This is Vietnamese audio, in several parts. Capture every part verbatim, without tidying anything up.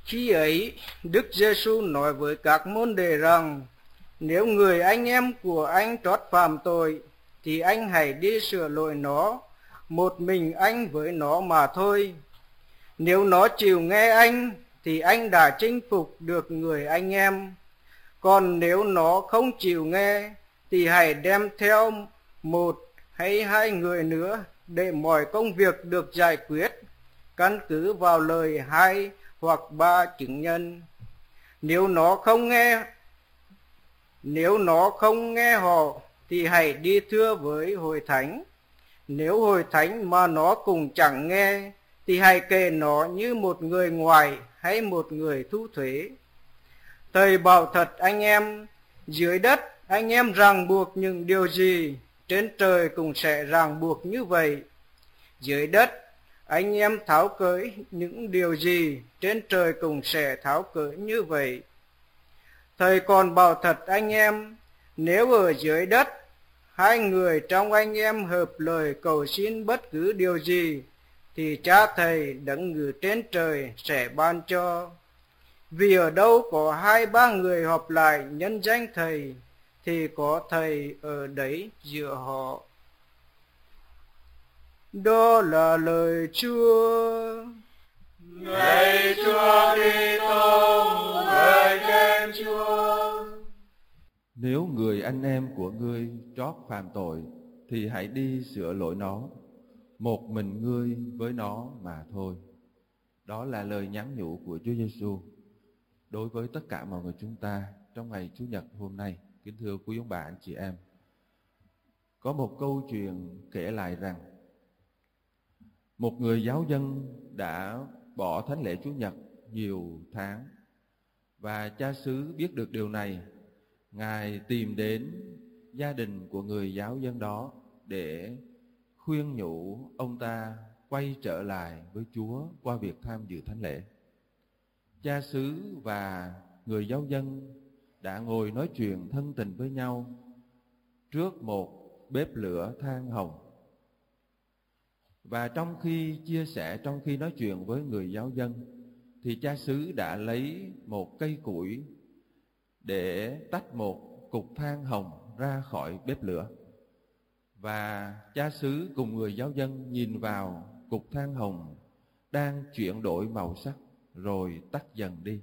Khi ấy, Đức Giêsu nói với các môn đệ rằng, nếu người anh em của anh trót phạm tội, thì anh hãy đi sửa lỗi nó, một mình anh với nó mà thôi. Nếu nó chịu nghe anh, thì anh đã chinh phục được người anh em. Còn nếu nó không chịu nghe, thì hãy đem theo một hay hai người nữa, để mọi công việc được giải quyết, căn cứ vào lời hai hoặc ba chứng nhân. Nếu nó không nghe, nếu nó không nghe họ, thì hãy đi thưa với hội thánh. Nếu hội thánh mà nó cũng chẳng nghe, thì hãy kể nó như một người ngoài hay một người thu thuế. Thầy bảo thật anh em, dưới đất anh em ràng buộc những điều gì, trên trời cũng sẽ ràng buộc như vậy. Dưới đất anh em tháo cởi những điều gì, trên trời cũng sẽ tháo cởi như vậy. Thầy còn bảo thật anh em, nếu ở dưới đất hai người trong anh em hợp lời cầu xin bất cứ điều gì, thì Cha Thầy đấng ngự trên trời sẽ ban cho. Vì ở đâu có hai ba người họp lại nhân danh Thầy, thì có Thầy ở đấy giữa họ. Đó là lời Chúa. Lạy Chúa Kitô, lời khen Chúa. Nếu người anh em của ngươi trót phạm tội, thì hãy đi sửa lỗi nó, một mình ngươi với nó mà thôi. Đó là lời nhắn nhủ của Chúa Giêsu đối với tất cả mọi người chúng ta trong ngày Chủ nhật hôm nay. Kính thưa quý ông bà anh chị em, có một câu chuyện kể lại rằng một người giáo dân đã bỏ thánh lễ Chủ nhật nhiều tháng, và cha xứ biết được điều này. Ngài tìm đến gia đình của người giáo dân đó để khuyên nhủ ông ta quay trở lại với Chúa qua việc tham dự thánh lễ. Cha xứ và người giáo dân đã ngồi nói chuyện thân tình với nhau trước một bếp lửa than hồng. Và trong khi chia sẻ, trong khi nói chuyện với người giáo dân, thì cha xứ đã lấy một cây củi để tách một cục than hồng ra khỏi bếp lửa. Và cha xứ cùng người giáo dân nhìn vào cục than hồng đang chuyển đổi màu sắc rồi tắt dần đi.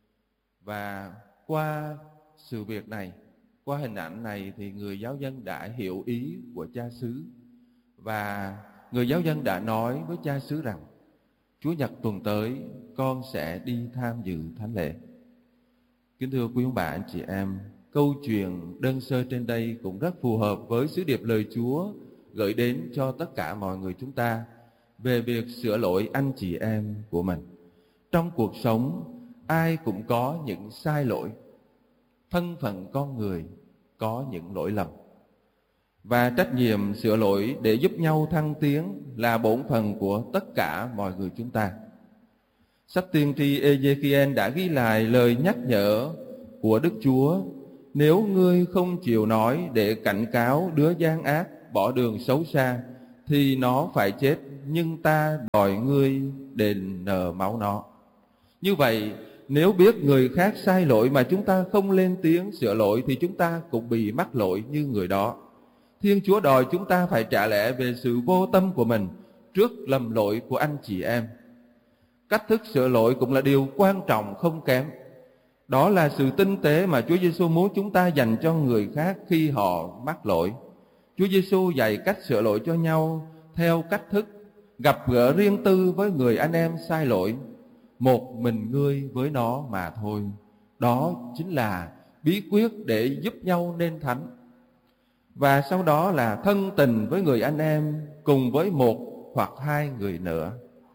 Và qua sự việc này, qua hình ảnh này, thì người giáo dân đã hiểu ý của cha xứ. Và người giáo dân đã nói với cha xứ rằng, Chúa nhật tuần tới con sẽ đi tham dự thánh lễ. Kính thưa quý ông bà anh chị em, câu chuyện đơn sơ trên đây cũng rất phù hợp với sứ điệp lời Chúa gửi đến cho tất cả mọi người chúng ta về việc sửa lỗi anh chị em của mình. Trong cuộc sống, ai cũng có những sai lỗi. Thân phận con người có những lỗi lầm. Và trách nhiệm sửa lỗi để giúp nhau thăng tiến là bổn phận của tất cả mọi người chúng ta. Sách tiên tri Ê-giê-ki-en đã ghi lại lời nhắc nhở của Đức Chúa: nếu ngươi không chịu nói để cảnh cáo đứa gian ác bỏ đường xấu xa, thì nó phải chết, nhưng ta đòi ngươi đền nợ máu nó. Như vậy, nếu biết người khác sai lỗi mà chúng ta không lên tiếng sửa lỗi, thì chúng ta cũng bị mắc lỗi như người đó. Thiên Chúa đòi chúng ta phải trả lẽ về sự vô tâm của mình trước lầm lỗi của anh chị em. Cách thức sửa lỗi cũng là điều quan trọng không kém. Đó là sự tinh tế mà Chúa Giêsu muốn chúng ta dành cho người khác khi họ mắc lỗi. Chúa Giêsu dạy cách sửa lỗi cho nhau theo cách thức gặp gỡ riêng tư với người anh em sai lỗi, một mình ngươi với nó mà thôi. Đó chính là bí quyết để giúp nhau nên thánh. Và sau đó là thân tình với người anh em cùng với một hoặc hai người nữa.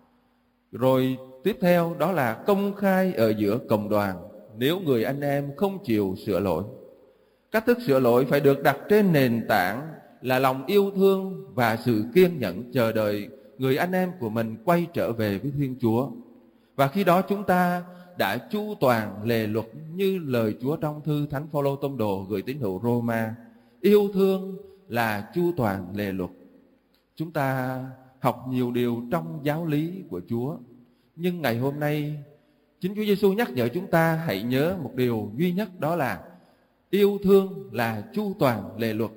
Rồi tiếp theo đó là công khai ở giữa cộng đoàn nếu người anh em không chịu sửa lỗi. Cách thức sửa lỗi phải được đặt trên nền tảng là lòng yêu thương và sự kiên nhẫn chờ đợi người anh em của mình quay trở về với Thiên Chúa. Và khi đó chúng ta đã chu toàn lề luật như lời Chúa trong thư Thánh Phaolô tông đồ gửi tín hữu Roma: yêu thương là chu toàn lề luật. Chúng ta học nhiều điều trong giáo lý của Chúa, nhưng ngày hôm nay Chính Chúa Giêsu nhắc nhở chúng ta hãy nhớ một điều duy nhất, đó là yêu thương là chu toàn lề luật.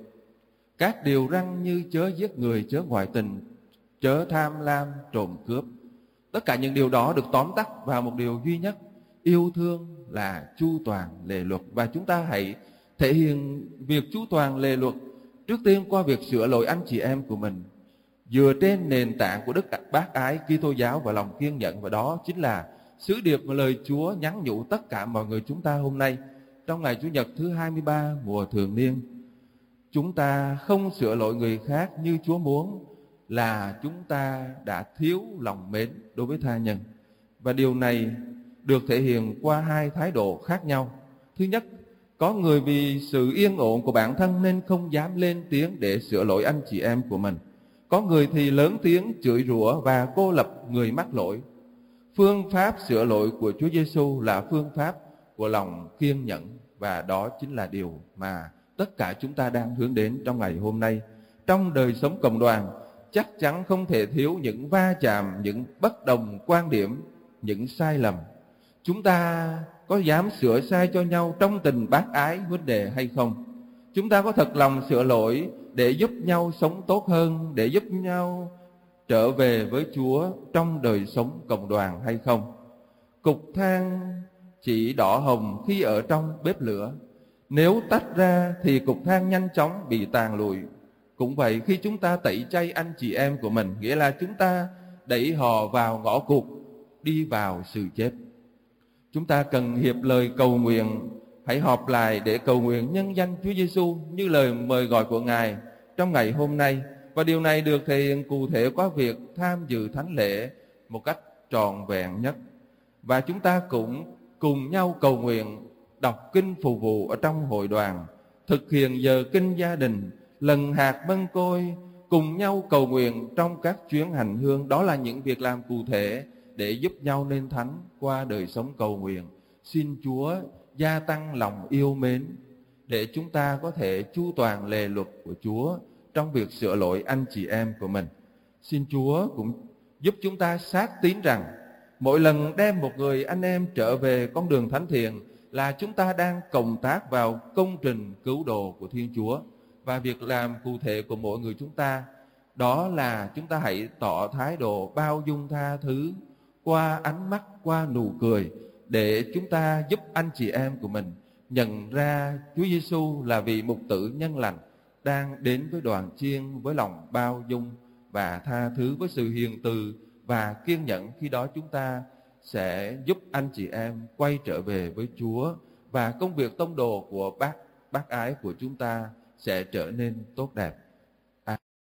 Các điều răn như chớ giết người, chớ ngoại tình, chớ tham lam, trộm cướp. Tất cả những điều đó được tóm tắt vào một điều duy nhất: yêu thương là chu toàn lề luật. Và chúng ta hãy thể hiện việc chu toàn lề luật trước tiên qua việc sửa lỗi anh chị em của mình, dựa trên nền tảng của đức bác ái Kitô giáo và lòng kiên nhẫn. Và đó chính là sứ điệp mà lời Chúa nhắn nhủ tất cả mọi người chúng ta hôm nay, trong ngày Chủ nhật thứ hai mươi ba mùa thường niên. Chúng ta không sửa lỗi người khác như Chúa muốn là chúng ta đã thiếu lòng mến đối với tha nhân. Và điều này được thể hiện qua hai thái độ khác nhau. Thứ nhất, có người vì sự yên ổn của bản thân nên không dám lên tiếng để sửa lỗi anh chị em của mình. Có người thì lớn tiếng chửi rủa và cô lập người mắc lỗi. Phương pháp sửa lỗi của Chúa Giêsu là phương pháp của lòng kiên nhẫn, và đó chính là điều mà tất cả chúng ta đang hướng đến trong ngày hôm nay. Trong đời sống cộng đoàn, chắc chắn không thể thiếu những va chạm, những bất đồng quan điểm, những sai lầm. Chúng ta có dám sửa sai cho nhau trong tình bác ái huynh đệ hay không? Chúng ta có thật lòng sửa lỗi để giúp nhau sống tốt hơn, để giúp nhau trở về với Chúa trong đời sống cộng đoàn hay không? Cục than chỉ đỏ hồng khi ở trong bếp lửa. Nếu tách ra thì cục than nhanh chóng bị tàn lụi. Cũng vậy, khi chúng ta tẩy chay anh chị em của mình, nghĩa là chúng ta đẩy họ vào ngõ cụt, đi vào sự chết. Chúng ta cần hiệp lời cầu nguyện, hãy họp lại để cầu nguyện nhân danh Chúa Giêsu như lời mời gọi của Ngài trong ngày hôm nay. Và điều này được thể hiện cụ thể qua việc tham dự thánh lễ một cách trọn vẹn nhất. Và chúng ta cũng cùng nhau cầu nguyện, đọc kinh phù vụ ở trong hội đoàn, thực hiện giờ kinh gia đình, lần hạt mân côi, cùng nhau cầu nguyện trong các chuyến hành hương. Đó là những việc làm cụ thể để giúp nhau nên thánh qua đời sống cầu nguyện. Xin Chúa gia tăng lòng yêu mến để chúng ta có thể chu toàn lề luật của Chúa trong việc sửa lỗi anh chị em của mình. Xin Chúa cũng giúp chúng ta xác tín rằng mỗi lần đem một người anh em trở về con đường thánh thiện là chúng ta đang cộng tác vào công trình cứu độ của Thiên Chúa. Và việc làm cụ thể của mỗi người chúng ta đó là chúng ta hãy tỏ thái độ bao dung tha thứ qua ánh mắt, qua nụ cười, để chúng ta giúp anh chị em của mình nhận ra Chúa Giêsu là vị mục tử nhân lành đang đến với đoàn chiên với lòng bao dung và tha thứ, với sự hiền từ và kiên nhẫn. Khi đó chúng ta sẽ giúp anh chị em quay trở về với Chúa, và công việc tông đồ của bác bác ái của chúng ta sẽ trở nên tốt đẹp.